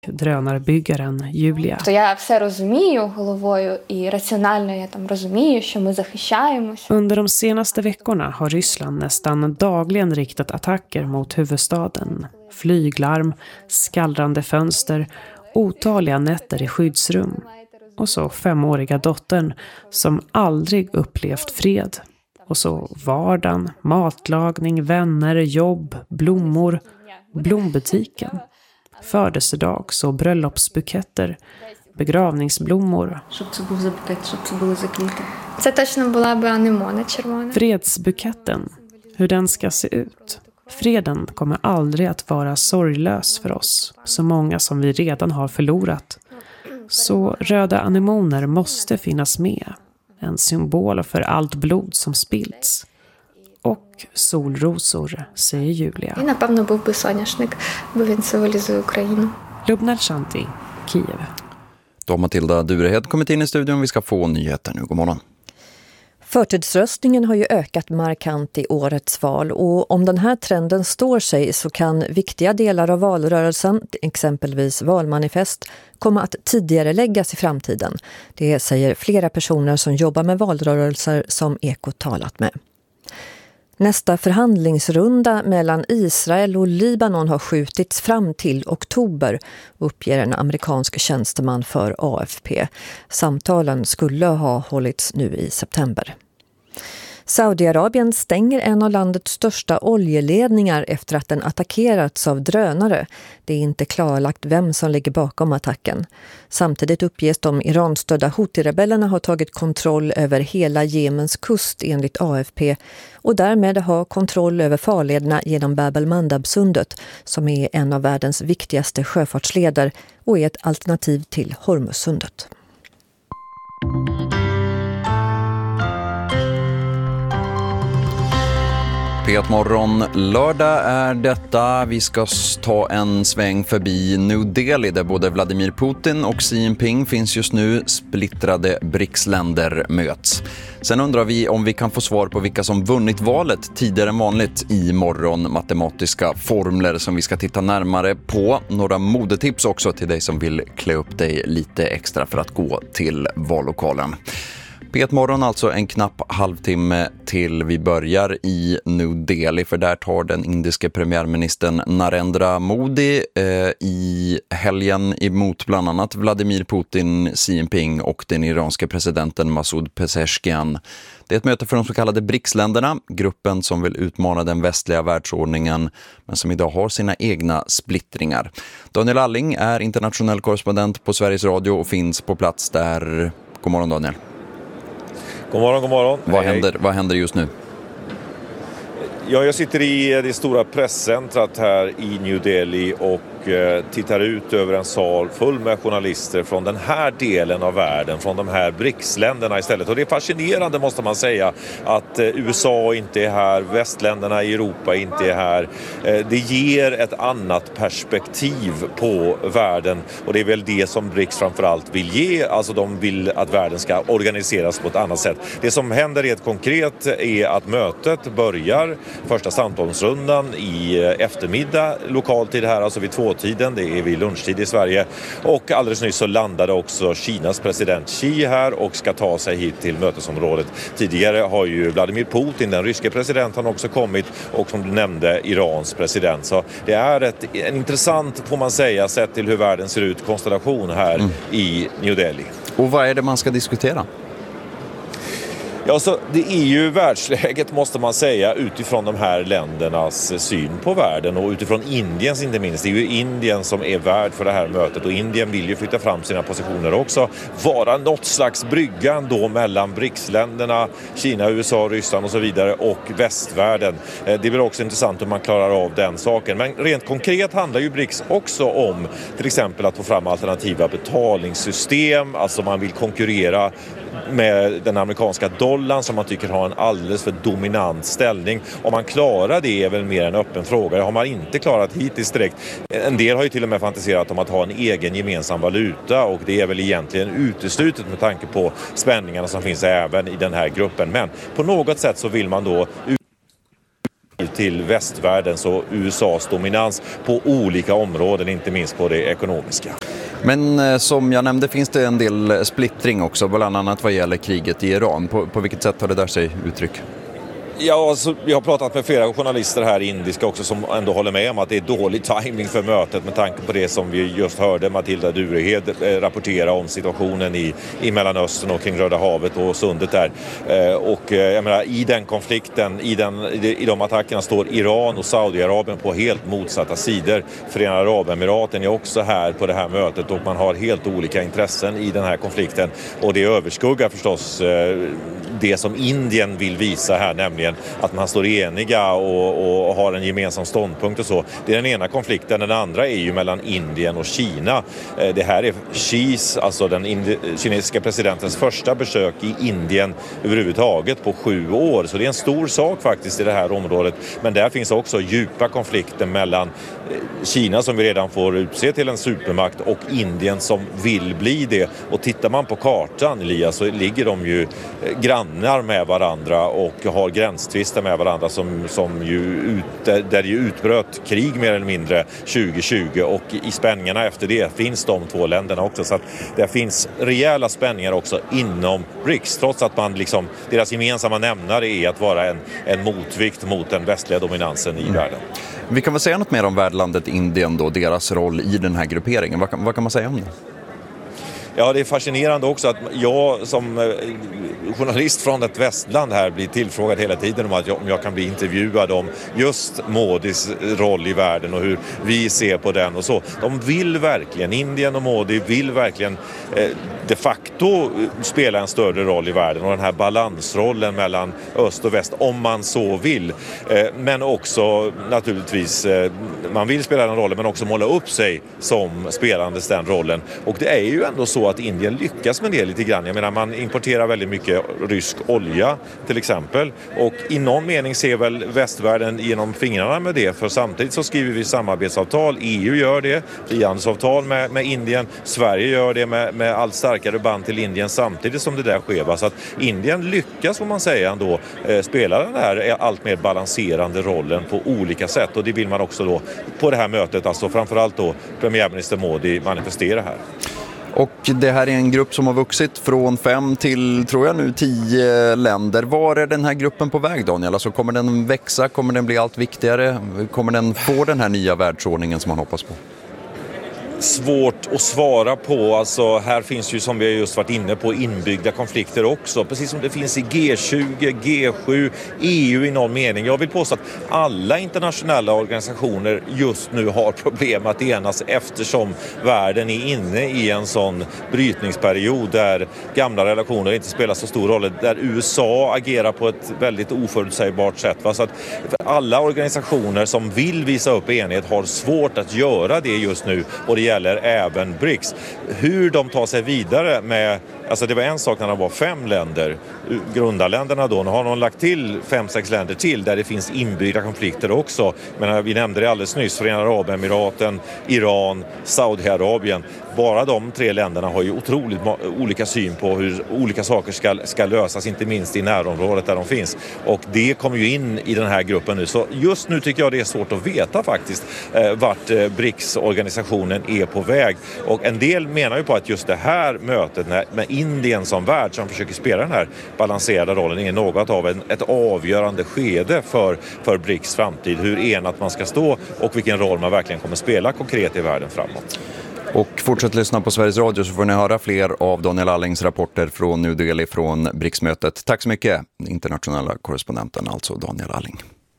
drönarbyggaren Julia. Jag все розумію головою і раціонально я там розумію, що ми захищаємось. Under de senaste veckorna har Ryssland nästan dagligen riktat attacker mot huvudstaden. Flyglarm, skallrande fönster, otaliga nätter i skyddsrum. Och så 5-åriga dottern som aldrig upplevt fred. Och så vardagen, matlagning, vänner, jobb, blommor, blombutiken. Födelsedags- och bröllopsbuketter, begravningsblommor. Це точно була би анемона червона. Fredsbuketten, hur den ska se ut. Freden kommer aldrig att vara sorglös för oss, så många som vi redan har förlorat. Så röda anemoner måste finnas med, en symbol för allt blod som spillts. Och solrosor, säger Julia. І, напевно, був би соняшник, бо він символізує Україну. Lubna Shanti, Kiev. Då har Matilda Durehed kommit in i studion. Vi ska få nyheter nu. God morgon. Förtidsröstningen har ju ökat markant i årets val och om den här trenden står sig så kan viktiga delar av valrörelsen, exempelvis valmanifest, komma att tidigare läggas i framtiden. Det säger flera personer som jobbar med valrörelser som Ekot talat med. Nästa förhandlingsrunda mellan Israel och Libanon har skjutits fram till oktober, uppger en amerikansk tjänsteman för AFP. Samtalen skulle ha hållits nu i september. Saudiarabien stänger en av landets största oljeledningar efter att den attackerats av drönare. Det är inte klarlagt vem som ligger bakom attacken. Samtidigt uppges de Iran-stödda Houthi-rebellerna ha tagit kontroll över hela Jemens kust enligt AFP och därmed ha kontroll över farlederna genom Bab el-Mandab-sundet som är en av världens viktigaste sjöfartsleder och är ett alternativ till Hormuzsundet. P1-morgon lördag är detta. Vi ska ta en sväng förbi New Delhi där både Vladimir Putin och Xi Jinping finns just nu. Splittrade BRICS-länder möts. Sen undrar vi om vi kan få svar på vilka som vunnit valet tidigare än vanligt i morgon. Matematiska formler som vi ska titta närmare på. Några modetips också till dig som vill klä upp dig lite extra för att gå till vallokalen. P1-morgon alltså en knapp halvtimme till vi börjar i New Delhi, för där tar den indiske premiärministern Narendra Modi i helgen emot bland annat Vladimir Putin, Xi Jinping och den iranske presidenten Masoud Pezeshkian. Det är ett möte för de så kallade BRICS-länderna, gruppen som vill utmana den västliga världsordningen men som idag har sina egna splittringar. Daniel Alling är internationell korrespondent på Sveriges Radio och finns på plats där. God morgon Daniel. God morgon, god morgon. Vad händer just nu? Ja, jag sitter i det stora presscentrat här i New Delhi och tittar ut över en sal full med journalister från den här delen av världen, från de här BRICS-länderna istället. Och det är fascinerande måste man säga att USA inte är här, västländerna i Europa inte är här. Det ger ett annat perspektiv på världen och det är väl det som BRICS framförallt vill ge. Alltså de vill att världen ska organiseras på ett annat sätt. Det som händer rent konkret är att mötet börjar, första samtalsrundan i eftermiddag lokaltid här, alltså vid 2-tiden, det är vid lunchtid i Sverige, och alldeles nyss så landade också Kinas president Xi här och ska ta sig hit till mötesområdet. Tidigare har ju Vladimir Putin, den ryske presidenten, också kommit och som du nämnde Irans president. Så det är en intressant, får man säga, sett till hur världen ser ut, konstellation här i New Delhi. Och vad är det man ska diskutera? Ja, så det är ju världsläget måste man säga utifrån de här ländernas syn på världen och utifrån Indiens inte minst. Det är ju Indien som är värd för det här mötet och Indien vill ju flytta fram sina positioner också. Vara något slags brygga då mellan BRICS-länderna, Kina, USA, Ryssland och så vidare och västvärlden. Det blir också intressant om man klarar av den saken. Men rent konkret handlar ju BRICS också om till exempel att få fram alternativa betalningssystem. Alltså man vill konkurrera med den amerikanska dollarn som man tycker har en alldeles för dominant ställning. Om man klarar det är väl mer en öppen fråga. Det har man inte klarat hittills direkt. En del har ju till och med fantiserat om att ha en egen gemensam valuta och det är väl egentligen uteslutet med tanke på spänningarna som finns även i den här gruppen. Men på något sätt så vill man då till västvärldens och USAs dominans på olika områden, inte minst på det ekonomiska. Men som jag nämnde finns det en del splittring också, bland annat vad gäller kriget i Iran. På vilket sätt har det där sig uttryck? Ja, alltså, jag har pratat med flera journalister här i indiska också som ändå håller med om att det är dålig timing för mötet med tanke på det som vi just hörde Matilda Durehed rapportera om situationen i Mellanöstern och kring Röda havet och sundet där. Och jag menar, i den konflikten, i de attackerna står Iran och Saudiarabien på helt motsatta sidor. Förenade Arabemiraten är också här på det här mötet och man har helt olika intressen i den här konflikten. Och det överskuggar förstås det som Indien vill visa här, nämligen att man står eniga och har en gemensam ståndpunkt och så. Det är den ena konflikten. Den andra är ju mellan Indien och Kina. Det här är Xis, alltså den kinesiska presidentens första besök i Indien överhuvudtaget på 7 år. Så det är en stor sak faktiskt i det här området. Men där finns också djupa konflikter mellan Kina som vi redan får utse till en supermakt och Indien som vill bli det. Och tittar man på kartan, Elias, så ligger de ju grannar med varandra och har gränstvister med varandra där det utbröt krig mer eller mindre 2020 och i spänningarna efter det finns de två länderna också. Så att det finns rejäla spänningar också inom BRICS trots att man liksom, deras gemensamma nämnare är att vara en motvikt mot den västliga dominansen i världen. Vi kan väl säga något mer om värdlandet Indien då, deras roll i den här grupperingen. Vad kan man säga om det? Ja, det är fascinerande också att jag som journalist från ett västland här blir tillfrågad hela tiden om om jag kan bli intervjuad om just Modis roll i världen och hur vi ser på den och så. De vill verkligen, Indien och Modi vill verkligen de facto spela en större roll i världen och den här balansrollen mellan öst och väst om man så vill. Men också naturligtvis, man vill spela den rollen men också måla upp sig som spelandes den rollen. Och det är ju ändå så att Indien lyckas med det lite grann. Jag menar, man importerar väldigt mycket rysk olja till exempel och i någon mening ser väl västvärlden genom fingrarna med det, för samtidigt så skriver vi samarbetsavtal, EU gör det, frihandelsavtal med Indien, Sverige gör det med allt starkare band till Indien samtidigt som det där sker. Så att Indien lyckas, får man säga ändå, spela den här allt mer balanserande rollen på olika sätt och det vill man också då på det här mötet, alltså framförallt då premiärminister Modi manifestera här. Och det här är en grupp som har vuxit från 5 till, tror jag nu, 10 länder. Var är den här gruppen på väg, Daniel? Alltså, kommer den växa? Kommer den bli allt viktigare? Kommer den få den här nya världsordningen som man hoppas på? Svårt att svara på. Alltså, här finns ju, som vi just varit inne på, inbyggda konflikter också. Precis som det finns i G20, G7, EU i någon mening. Jag vill påstå att alla internationella organisationer just nu har problem att enas eftersom världen är inne i en sån brytningsperiod där gamla relationer inte spelar så stor roll. Där USA agerar på ett väldigt oförutsägbart sätt. Så att alla organisationer som vill visa upp enighet har svårt att göra det just nu. Och det gäller även BRICS. Hur de tar sig vidare med, alltså det var en sak när de var 5 länder, grundarländerna då, nu har de lagt till 5-6 länder till där det finns inbyggda konflikter också. Men vi nämnde det alldeles nyss, Förenade Arabemiraten, Iran, Saudiarabien. Bara de 3 länderna har ju otroligt olika syn på hur olika saker ska lösas, inte minst i närområdet där de finns. Och det kommer ju in i den här gruppen nu. Så just nu tycker jag det är svårt att veta faktiskt vart BRICS-organisationen är på väg. Och en del menar ju på att just det här mötet med Indien som värld som försöker spela den här balanserade rollen är något av ett avgörande skede för BRICS framtid. Hur enat man ska stå och vilken roll man verkligen kommer spela konkret i världen framåt. Och fortsätt lyssna på Sveriges Radio så får ni höra fler av Daniel Allings rapporter från New Delhi från BRICS-mötet. Tack så mycket, internationella korrespondenten, alltså Daniel Alling.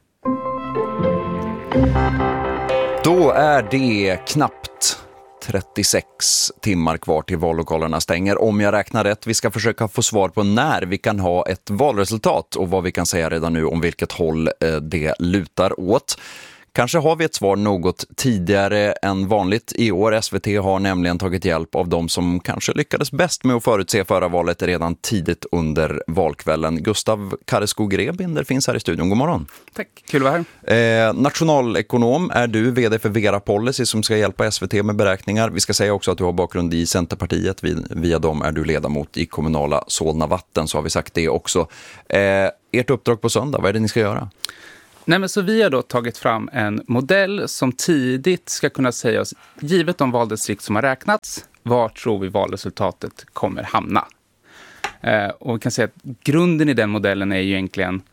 Då är det knappt 36 timmar kvar till vallokalerna stänger. Om jag räknar rätt, vi ska försöka få svar på när vi kan ha ett valresultat och vad vi kan säga redan nu om vilket håll det lutar åt. Kanske har vi ett svar något tidigare än vanligt i år. SVT har nämligen tagit hjälp av de som kanske lyckades bäst med att förutse förra valet redan tidigt under valkvällen. Gustav Karreskog-Rebinder finns här i studion. God morgon. Tack, kul att vara här. Nationalekonom är du, vd för Vera Policy som ska hjälpa SVT med beräkningar. Vi ska säga också att du har bakgrund i Centerpartiet. Via dem är du ledamot i kommunala Solna Vatten, så har vi sagt det också. Ert uppdrag på söndag, vad är det ni ska göra? Nej, men så vi har då tagit fram en modell som tidigt ska kunna säga oss, givet de valdistrikt som har räknats, var tror vi valresultatet kommer hamna. Och vi kan säga att grunden i den modellen är ju egentligen,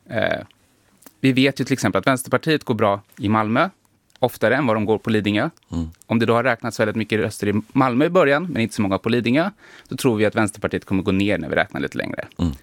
vi vet ju till exempel att Vänsterpartiet går bra i Malmö, oftare än vad de går på Lidingö. Om det då har räknats väldigt mycket röster i Malmö i början, men inte så många på Lidingö, då tror vi att Vänsterpartiet kommer gå ner när vi räknar lite längre.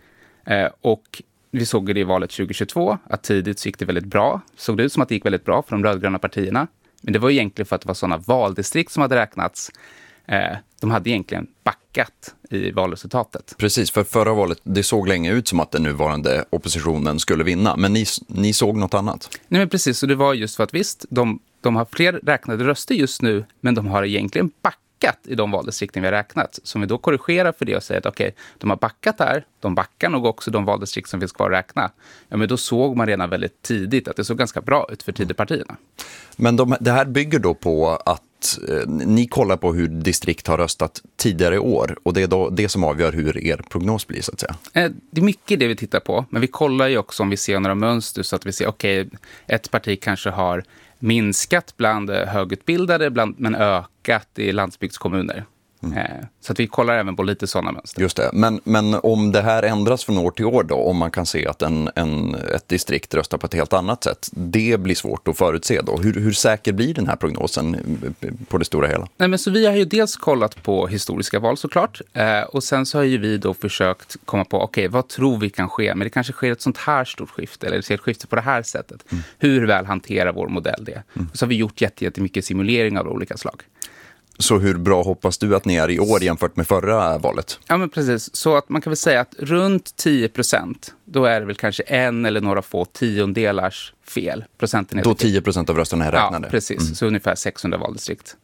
Och vi såg det i valet 2022, att tidigt så gick det väldigt bra. Såg det ut som att det gick väldigt bra för de rödgröna partierna. Men det var egentligen för att det var sådana valdistrikt som hade räknats. De hade egentligen backat i valresultatet. Precis, för förra valet, det såg länge ut som att den nuvarande oppositionen skulle vinna. Men ni såg något annat? Nej, men precis, så det var just för att visst, de har fler räknade röster just nu, men de har egentligen backat i de valdistrikten vi har räknat. Så om vi då korrigerar för det och säger att okej, de har backat här, de backar nog också de valdistrikt som vi ska räkna. Ja, men då såg man redan väldigt tidigt att det såg ganska bra ut för Tidöpartierna. Men det här bygger då på att ni kollar på hur distrikt har röstat tidigare år, och det är då det som avgör hur er prognos blir, så att säga. Det är mycket det vi tittar på, men vi kollar ju också om vi ser några mönster, så att vi ser okej, ett parti kanske har minskat bland högutbildade, men ökat i landsbygdskommuner. Så att vi kollar även på lite sådana mönster. Just det, men om det här ändras från år till år då, om man kan se att ett distrikt röstar på ett helt annat sätt, det blir svårt att förutse då. Hur säker blir den här prognosen på det stora hela? Nej, men så vi har ju dels kollat på historiska val såklart, och sen så har ju vi då försökt komma på, okej, vad tror vi kan ske? Men det kanske sker ett sånt här stort skifte, eller det sker ett skifte på det här sättet. Hur väl hanterar vår modell det? Och så har vi gjort jättemycket simuleringar av olika slag. Så hur bra hoppas du att ni är i år jämfört med förra valet? Ja, men precis. Så att man kan väl säga att runt 10%, då är det väl kanske en eller några få tiondelars fel. Procentenheter. Då 10% av rösterna är räknade? Ja, precis. Så ungefär 600 valdistrikt.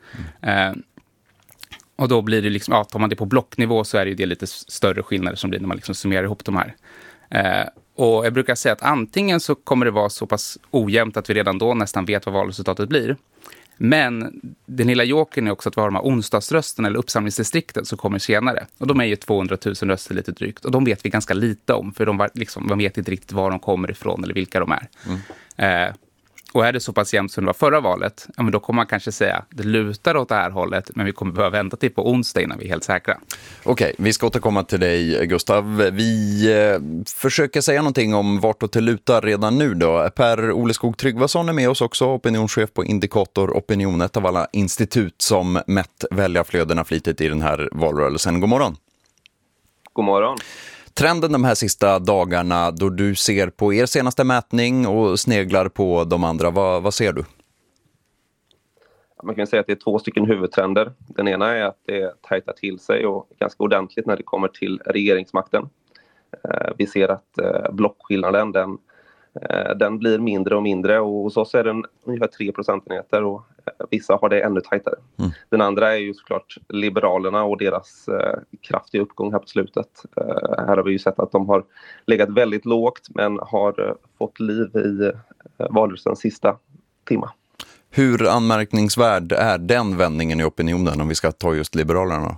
Och då blir det liksom, tar man det på blocknivå så är det ju det lite större skillnader som blir när man liksom summerar ihop de här. Och jag brukar säga att antingen så kommer det vara så pass ojämnt att vi redan då nästan vet vad valresultatet blir. Men den lilla jokern är också att vi har de här onsdagsrösterna eller uppsamlingsdistrikten som kommer senare. Och de är ju 200 000 röster lite drygt. Och de vet vi ganska lite om, för man vet inte riktigt var de kommer ifrån eller vilka de är. Och är det så pass jämnt som det var förra valet, ja, men då kommer man kanske säga det lutar åt det här hållet, men vi kommer behöva vänta till på onsdag innan vi är helt säkra. Okej, vi ska återkomma till dig, Gustav. Vi försöker säga någonting om vartåt det lutar redan nu då. Per Oleskog Tryggvason är med oss också, opinionschef på Indikator Opinion, ett av alla institut som mätt väljarflödena flitigt i den här valrörelsen. God morgon. God morgon. Trenden de här sista dagarna då du ser på er senaste mätning och sneglar på de andra, vad ser du? Man kan säga att det är 2 stycken huvudtrender. Den ena är att det tajtar till sig och ganska ordentligt när det kommer till regeringsmakten. Vi ser att blockskillnaden den blir mindre och mindre, och hos oss är den ungefär 3 procentenheter och vissa har det ännu tajtare. Den andra är ju såklart Liberalerna och deras kraftiga uppgång här på slutet. Här har vi ju sett att de har legat väldigt lågt men har fått liv i valrörelsens sista timma. Hur anmärkningsvärd är den vändningen i opinionen om vi ska ta just Liberalerna?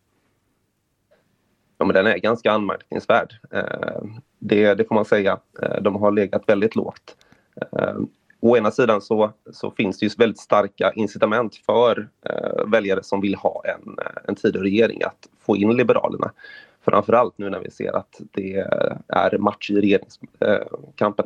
Ja, men den är ganska anmärkningsvärd. Det får man säga. De har legat väldigt lågt. Å ena sidan så finns det ju väldigt starka incitament för väljare som vill ha en tidigare regering att få in Liberalerna. Framförallt nu när vi ser att det är match i regeringskampen.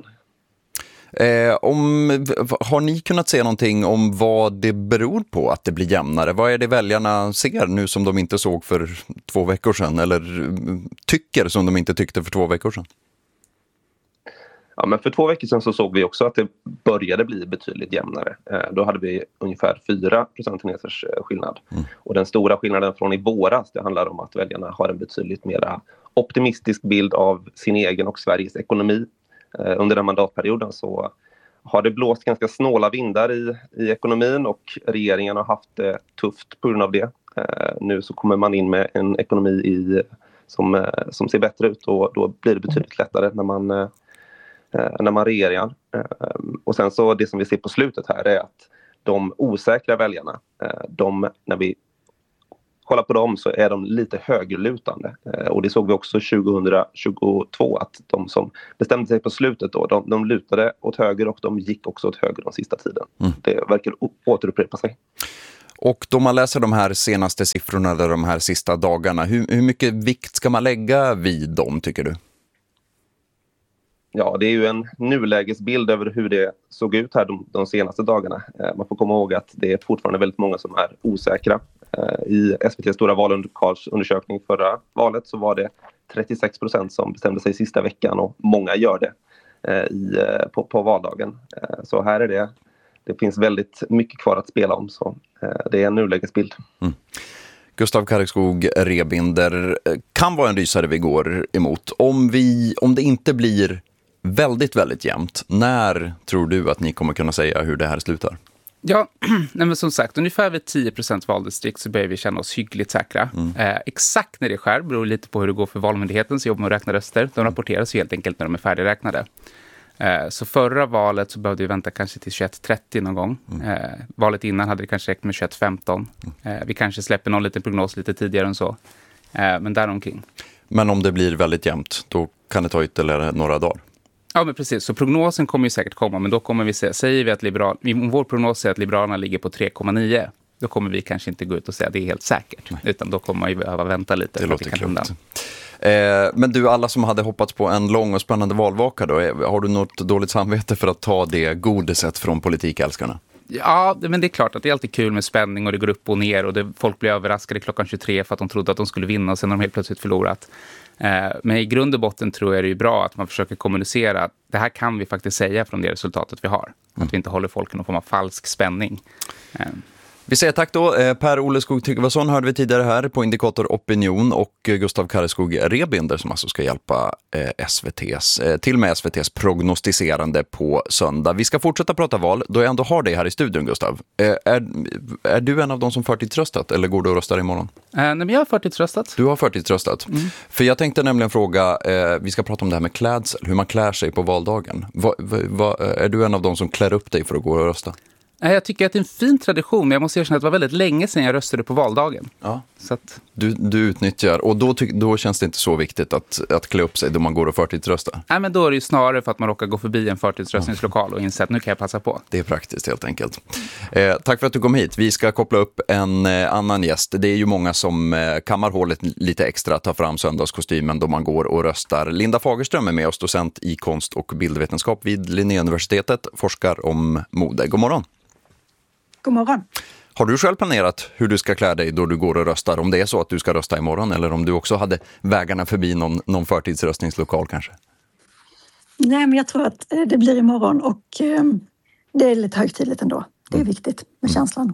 Har ni kunnat se någonting om vad det beror på att det blir jämnare? Vad är det väljarna ser nu som de inte såg för 2 veckor sedan, eller tycker som de inte tyckte för 2 veckor sedan? Ja, men för 2 veckor sedan så såg vi också att det började bli betydligt jämnare. Då hade vi ungefär 4 procentenheters skillnad. Och den stora skillnaden från i våras, det handlar om att väljarna har en betydligt mer optimistisk bild av sin egen och Sveriges ekonomi. Under den mandatperioden så har det blåst ganska snåla vindar i ekonomin och regeringen har haft det tufft på grund av det. Nu så kommer man in med en ekonomi som ser bättre ut, och då blir det betydligt lättare när man regerar. Och sen så det som vi ser på slutet här är att de osäkra väljarna, när vi kollar på dem så är de lite högerlutande. Och det såg vi också 2022 att de som bestämde sig på slutet då, de lutade åt höger och de gick också åt höger den sista tiden. Det verkar återupprepa sig. Och då man läser de här senaste siffrorna eller de här sista dagarna, hur mycket vikt ska man lägga vid dem tycker du? Ja, det är ju en nulägesbild över hur det såg ut här de senaste dagarna. Man får komma ihåg att det är fortfarande väldigt många som är osäkra. I SVT:s stora valundersökning förra valet så var det 36% som bestämde sig sista veckan och många gör det på valdagen. Så här är det finns väldigt mycket kvar att spela om, så det är en nulägesbild. Gustav Karreskog Rebinder, kan vara en rysare vi går emot. Om det inte blir väldigt, väldigt jämnt, när tror du att ni kommer kunna säga hur det här slutar? Ja, men som sagt, ungefär vid 10% valdistrikt så börjar vi känna oss hyggligt säkra. Exakt när det skär beror lite på hur det går för Valmyndigheten som jobbar med att räkna röster. De rapporteras helt enkelt när de är färdigräknade. Så förra valet så behövde vi vänta kanske till 21.30 någon gång. Valet innan hade det kanske räckt med 21.15. Vi kanske släpper någon liten prognos lite tidigare än så. Men däromkring. Men om det blir väldigt jämnt, då kan det ta ytterligare några dagar? Ja, men precis. Så prognosen kommer ju säkert komma, men då kommer vi säger vi att vår prognos säger att Liberalerna ligger på 3,9. Då kommer vi kanske inte gå ut och säga att det är helt säkert. Nej. Utan då kommer man ju behöva vänta lite. Det låter klokt. Men du, alla som hade hoppats på en lång och spännande valvaka då, har du något dåligt samvete för att ta det godiset från politikälskarna? Ja, men det är klart att det är alltid kul med spänning och det går upp och ner och folk blir överraskade klockan 23 för att de trodde att de skulle vinna och sen har de helt plötsligt förlorat. Men i grund och botten tror jag det är bra att man försöker kommunicera att det här kan vi faktiskt säga från det resultatet vi har. Att vi inte håller folk i någon form av falsk spänning. Vi säger tack då. Per-Olle Skog-Tryggvason hörde vi tidigare här på Indikator Opinion och Gustav Karreskog Rebinder som alltså ska hjälpa SVT:s prognostiserande på söndag. Vi ska fortsätta prata val då jag ändå har dig här i studion, Gustav. Är du en av de som förtidsröstat eller går du och röstar imorgon? Nej, men jag har förtidsröstat. Du har förtidsröstat. För jag tänkte nämligen fråga, vi ska prata om det här med klädsel, hur man klär sig på valdagen. Är du en av de som klär upp dig för att gå och rösta? Jag tycker att det är en fin tradition, men jag måste erkänna att det var väldigt länge sedan jag röstade på valdagen. Ja. Så att... Du utnyttjar, och då känns det inte så viktigt att klä upp sig då man går och förtidsröstar? Nej, men då är det ju snarare för att man råkar gå förbi en förtidsröstningslokal och inse att nu kan jag passa på. Det är praktiskt helt enkelt. Tack för att du kom hit. Vi ska koppla upp en annan gäst. Det är ju många som kammar hålet lite extra, tar fram söndagskostymen då man går och röstar. Linda Fagerström är med oss, docent i konst- och bildvetenskap vid Linnéuniversitetet, forskar om mode. God morgon. God morgon. Har du själv planerat hur du ska klä dig då du går och röstar? Om det är så att du ska rösta imorgon eller om du också hade vägarna förbi någon förtidsröstningslokal kanske? Nej, men jag tror att det blir imorgon och det är lite högtidligt ändå. Det är viktigt med känslan.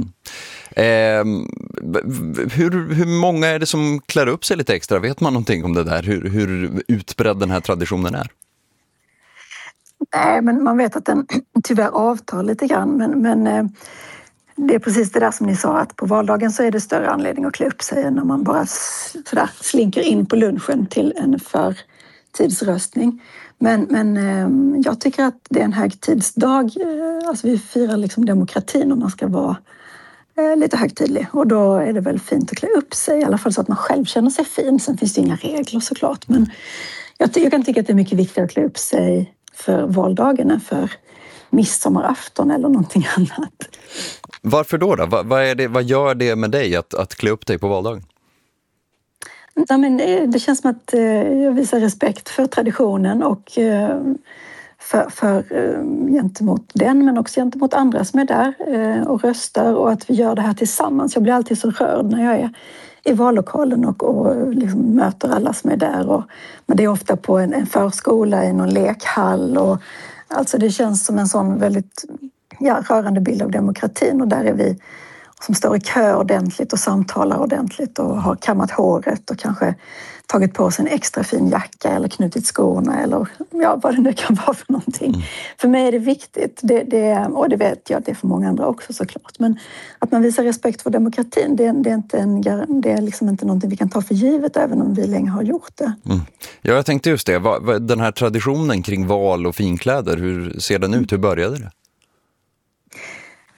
Hur många är det som klär upp sig lite extra? Vet man någonting om det där? Hur utbredd den här traditionen är? Nej, men man vet att den tyvärr avtar lite grann. Men det är precis det där som ni sa, att på valdagen så är det större anledning att klä upp sig än när man bara sådär slinker in på lunchen till en förtidsröstning. Men jag tycker att det är en högtidsdag. Alltså vi firar liksom demokratin och man ska vara lite högtidlig. Och då är det väl fint att klä upp sig, i alla fall så att man själv känner sig fin. Sen finns det inga regler såklart. Men jag kan tycka att det är mycket viktigare att klä upp sig för valdagen än för midsommarafton eller någonting annat. Varför då? Vad gör det med dig att klä upp dig på valdagen? Ja, men det känns som att jag visar respekt för traditionen och för gentemot den, men också gentemot andra som är där och röstar, och att vi gör det här tillsammans. Jag blir alltid så rörd när jag är i vallokalen och liksom möter alla som är där. Men det är ofta på en förskola, i någon lekhall. Och, alltså det känns som en sån väldigt rörande bild av demokratin. Och där är vi som står i kö ordentligt och samtalar ordentligt och har kammat håret och kanske tagit på sig en extra fin jacka eller knutit skorna eller vad det nu kan vara för någonting. För mig är det viktigt, och det vet jag att det är för många andra också såklart. Men att man visar respekt för demokratin, det är liksom inte någonting vi kan ta för givet även om vi länge har gjort det. Ja, jag tänkte just det. Den här traditionen kring val och finkläder, hur ser den ut? Hur började det?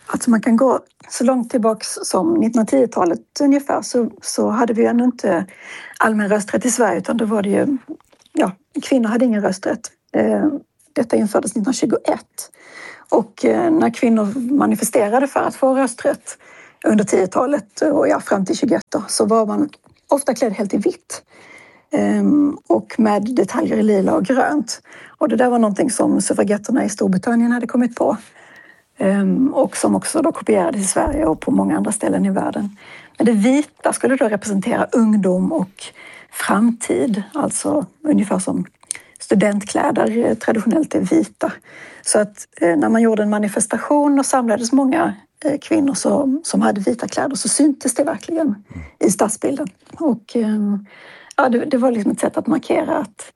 Alltså man kan gå så långt tillbaka som 1910-talet ungefär, så hade vi ännu inte allmän rösträtt i Sverige, utan då var det ju, kvinnor hade ingen rösträtt. Detta infördes 1921. Och när kvinnor manifesterade för att få rösträtt under 10-talet och fram till 21 så var man ofta klädd helt i vitt. Och med detaljer i lila och grönt. Och det där var någonting som suffragetterna i Storbritannien hade kommit på. Och som också då kopierades i Sverige och på många andra ställen i världen. Men det vita skulle då representera ungdom och framtid. Alltså ungefär som studentkläder traditionellt är vita. Så att när man gjorde en manifestation och samlades många kvinnor som hade vita kläder, så syntes det verkligen i stadsbilden. Och det var liksom ett sätt att markera att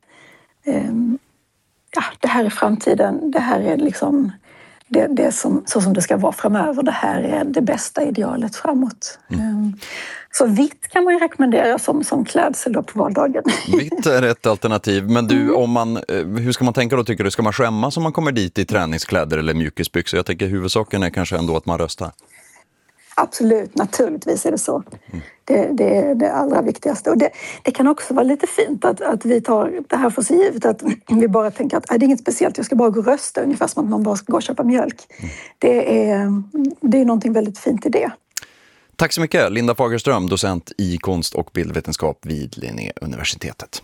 det här är framtiden, det här är liksom det som det ska vara framöver, det här är det bästa idealet framåt. Så vitt kan man ju rekommendera som klädsel då på valdagen. Vitt är ett alternativ, men du, hur ska man tänka då, tycker du? Ska man skämmas om man kommer dit i träningskläder eller mjukisbyxor? Jag tänker huvudsaken är kanske ändå att man röstar. Absolut, naturligtvis är det så. Det är det allra viktigaste. Och det kan också vara lite fint att vi tar det här för sig givet, att vi bara tänker att det är inget speciellt, jag ska bara gå och rösta, ungefär som att man bara ska gå och köpa mjölk. Det är någonting väldigt fint i det. Tack så mycket, Linda Fagerström, docent i konst- och bildvetenskap vid Linnéuniversitetet.